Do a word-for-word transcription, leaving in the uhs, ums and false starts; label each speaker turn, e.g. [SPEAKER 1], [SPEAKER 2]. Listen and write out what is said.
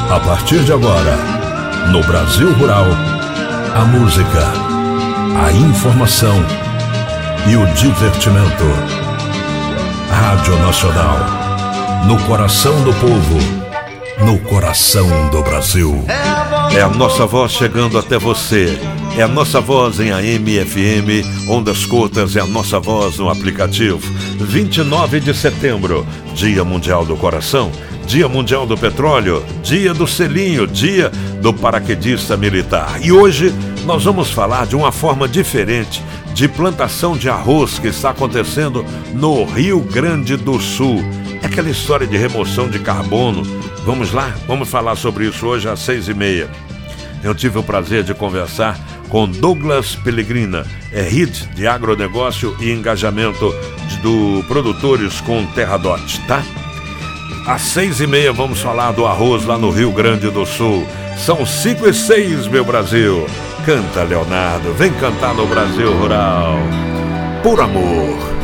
[SPEAKER 1] A partir de agora, no Brasil Rural, a música, a informação e o divertimento. Rádio Nacional, no coração do povo, no coração do Brasil.
[SPEAKER 2] É a nossa voz chegando até você. É a nossa voz em A M, F M, ondas curtas, é a nossa voz no aplicativo. vinte e nove de setembro, Dia Mundial do Coração, Dia Mundial do Petróleo, Dia do Selinho, Dia do Paraquedista Militar. E hoje nós vamos falar de uma forma diferente de plantação de arroz que está acontecendo no Rio Grande do Sul. É aquela história de remoção de carbono. Vamos lá? Vamos falar sobre isso hoje às seis e meia. Eu tive o prazer de conversar com Douglas Pellegrina, é Head de agronegócio e engajamento do Produtores com Terradot, tá? Às seis e meia vamos falar do arroz lá no Rio Grande do Sul. São cinco e seis, meu Brasil. Canta, Leonardo, vem cantar no Brasil Rural. Por amor.